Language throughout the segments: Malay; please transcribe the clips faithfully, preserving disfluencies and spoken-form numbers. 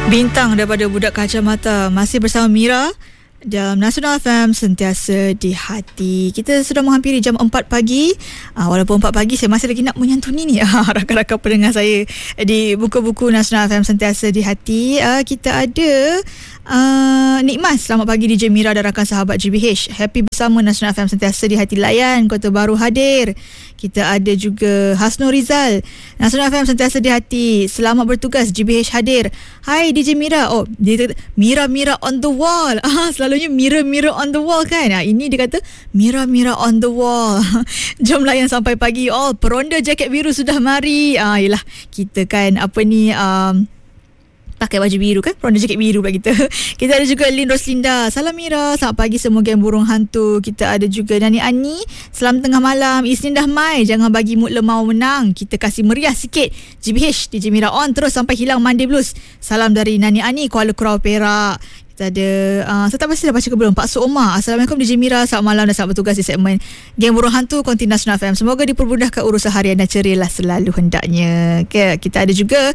Bintang daripada Budak Kacamata masih bersama Mira dalam Nasional F M, sentiasa di hati. Kita sudah menghampiri jam empat pagi. uh, Walaupun empat pagi, saya masih lagi nak menyantuni ni uh, rakan-rakan pendengar saya di buku-buku Nasional F M, sentiasa di hati. uh, Kita ada uh, Nikmas, selamat pagi D J Mira dan rakan sahabat G B H. Happy bersama Nasional F M, sentiasa di hati. Layan Kota Baru hadir. Kita ada juga Hasnul Rizal, Nasional F M, sentiasa di hati. Selamat bertugas, G B H hadir. Hai D J Mira. Oh, dia kata Mira-Mira on the wall. Ah, selalunya Mira-Mira on the wall kan. Ah, ini dia kata Mira-Mira on the wall. Jom layan sampai pagi. Oh, peronda jaket biru sudah mari. Ah, yelah, kita kan apa ni um, pakai baju biru kan, peronda jaket biru pula kita. Kita ada juga Lin Roslinda. Salam Mira, selamat pagi semua geng burung hantu. Kita ada juga Nani Ani, selamat tengah malam. Isnin dah mai, jangan bagi mood lemau menang. Kita kasih meriah sikit. G B H, D J Mira on terus sampai hilang Monday Blues. Salam dari Nani Ani, Kuala Kurau, Perak. Kita ada, uh, saya tak pasti dah baca ke belum, Pak Suoma. Assalamualaikum D J Mira, selamat malam dan selamat bertugas di segmen Geng Burung Hantu Konti Nasional F M. Semoga dipermudahkan urusan harian dan cerialah selalu hendaknya. Okay, kita ada juga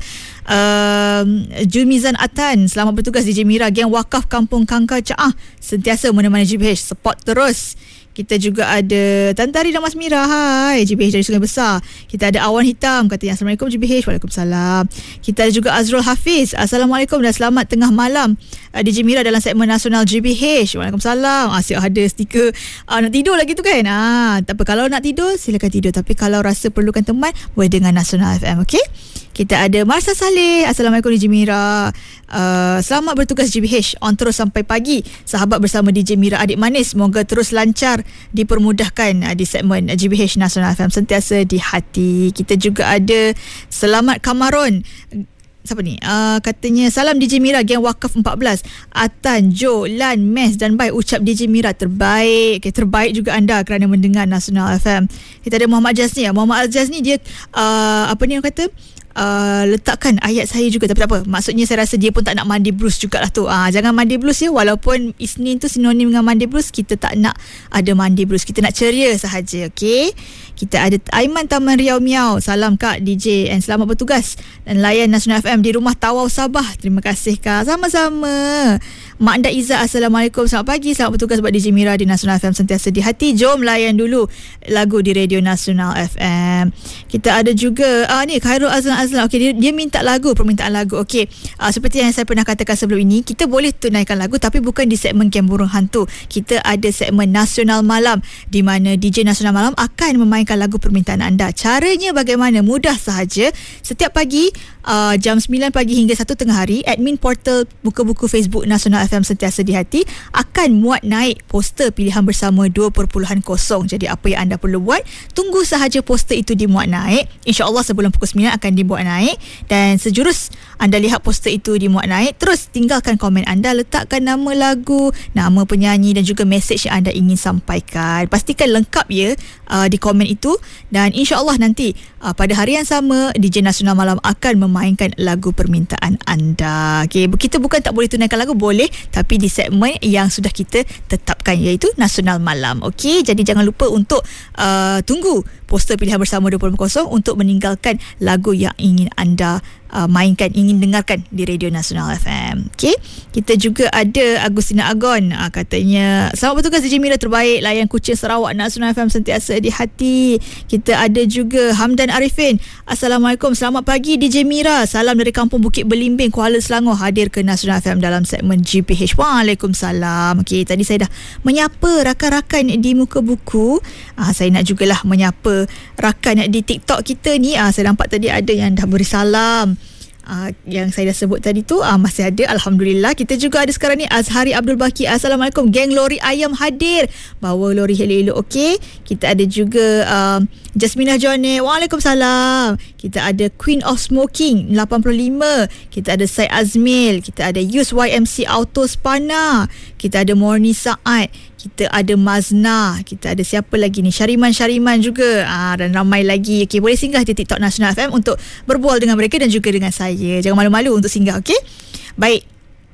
uh, Jumizan Atan, selamat bertugas D J Mira, Geng Wakaf Kampung Kangkar Caah, sentiasa menemani G B H, support terus. Kita juga ada Tantari dan Mas Mira. Hai, G B H dari Sungai Besar. Kita ada Awan Hitam, katanya Assalamualaikum G B H. Waalaikumsalam. Kita ada juga Azrul Hafiz. Assalamualaikum dan selamat tengah malam uh, D J Mira dalam segmen Nasional G B H. Waalaikumsalam. Asyik ada stiker uh, nak tidur lagi tu kan. Ah, tak apa, kalau nak tidur silakan tidur, tapi kalau rasa perlukan teman, boleh dengan Nasional F M. Okey. Kita ada Marsa Saleh. Assalamualaikum D J Mira. Uh, selamat bertugas G B H. On terus sampai pagi. Sahabat bersama D J Mira adik manis. Moga terus lancar, dipermudahkan uh, di segmen uh, G B H Nasional F M, sentiasa di hati. Kita juga ada Selamat Kamaron. Siapa ni? Uh, katanya salam D J Mira, Geng Wakaf empat belas. Atan, Jo, Lan, Mes dan Bai ucap D J Mira terbaik. Okay, terbaik juga anda kerana mendengar Nasional F M. Kita ada Muhammad Jazni. Muhammad Jazni dia uh, apa ni orang kata? Uh, letakkan ayat saya juga, tapi tak apa, maksudnya saya rasa dia pun tak nak mandi blues jugalah tu. uh, Jangan mandi blues ya. Walaupun Isnin tu sinonim dengan mandi blues, kita tak nak ada mandi blues, kita nak ceria sahaja. Okay. Kita ada Aiman Taman Riau Miau. Salam Kak D J and selamat bertugas dan layan Nasional F M di rumah Tawau Sabah. Terima kasih Kak. Sama-sama. Mak Anda Izzah, Assalamualaikum, selamat pagi, selamat bertugas buat D J Mira di Nasional F M, sentiasa di hati. Jom layan dulu lagu di Radio Nasional F M. Kita ada juga ah, ni Khairul Azlan Azlan. Okay, dia, dia minta lagu, permintaan lagu. Okay, ah, seperti yang saya pernah katakan sebelum ini, kita boleh tunaikan lagu tapi bukan di segmen Geng Burung Hantu. Kita ada segmen Nasional Malam di mana D J Nasional Malam akan memainkan lagu permintaan anda. Caranya bagaimana? Mudah sahaja. Setiap pagi uh, jam sembilan pagi hingga satu tengah hari, admin portal buku-buku Facebook Nasional F M sentiasa di hati akan muat naik poster pilihan bersama dua perpuluhan kosong. Jadi apa yang anda perlu buat, tunggu sahaja poster itu dimuat naik. InsyaAllah sebelum pukul sembilan akan dimuat naik, dan sejurus anda lihat poster itu dimuat naik, terus tinggalkan komen anda, letakkan nama lagu, nama penyanyi dan juga mesej yang anda ingin sampaikan. Pastikan lengkap ya uh, di komen itu, dan insyaAllah nanti uh, pada hari yang sama D J Nasional Malam akan memainkan lagu permintaan anda. Okay, kita bukan tak boleh tunaikan lagu, boleh, tapi di segmen yang sudah kita tetapkan, iaitu Nasional Malam. Okey, jadi jangan lupa untuk uh, tunggu poster pilihan bersama dua puluh kosong untuk meninggalkan lagu yang ingin anda uh, mainkan, ingin dengarkan di Radio Nasional F M. Okey, kita juga ada Agustina Agon. Uh, katanya selamat bertugas D J Mira terbaik, layan Kuching Sarawak, Nasional F M sentiasa di hati. Kita ada juga Hamdan Arifin. Assalamualaikum, selamat pagi D J Mira. Salam dari Kampung Bukit Belimbing, Kuala Selangor, hadir ke Nasional F M dalam segmen G P H. Waalaikumsalam. Okey, tadi saya dah menyapa rakan-rakan di muka buku. Uh, saya nak jugalah menyapa rakan di TikTok kita ni. uh, Saya nampak tadi ada yang dah beri salam. Uh, yang saya dah sebut tadi tu uh, masih ada, Alhamdulillah. Kita juga ada sekarang ni Azhari Abdul Baki. Assalamualaikum, Geng Lori Ayam hadir, bawa lori elok-elok. Okey, kita ada juga uh, Jasminah Johnny. Waalaikumsalam. Kita ada Queen of Smoking lapan puluh lima. Kita ada Syed Azmil. Kita ada Use Y M C Auto Spana. Kita ada Morni Saad. Kita ada Mazna. Kita ada siapa lagi ni? Syariman-Syariman juga. Ah, dan ramai lagi. Okey, boleh singgah di TikTok Nasional F M untuk berbual dengan mereka dan juga dengan saya. Jangan malu-malu untuk singgah, okey? Baik.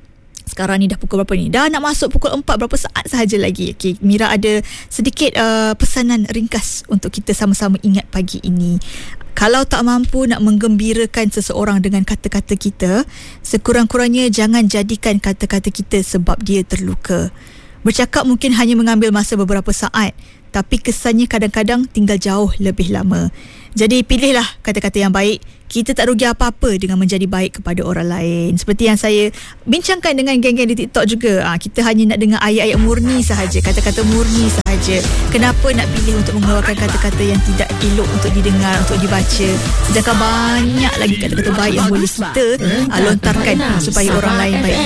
Sekarang ni dah pukul berapa ni? Dah nak masuk pukul empat, berapa saat sahaja lagi. Okay, Mira ada sedikit uh, pesanan ringkas untuk kita sama-sama ingat pagi ini. Kalau tak mampu nak menggembirakan seseorang dengan kata-kata kita, sekurang-kurangnya jangan jadikan kata-kata kita sebab dia terluka. Bercakap mungkin hanya mengambil masa beberapa saat, tapi kesannya kadang-kadang tinggal jauh lebih lama. Jadi pilihlah kata-kata yang baik. Kita tak rugi apa-apa dengan menjadi baik kepada orang lain. Seperti yang saya bincangkan dengan geng-geng di TikTok juga. Ha, kita hanya nak dengar ayat-ayat murni sahaja, kata-kata murni sahaja. Kenapa nak pilih untuk mengeluarkan kata-kata yang tidak elok untuk didengar, untuk dibaca? Sedangkan banyak lagi kata-kata baik yang boleh kita ha, lontarkan supaya orang lain baik.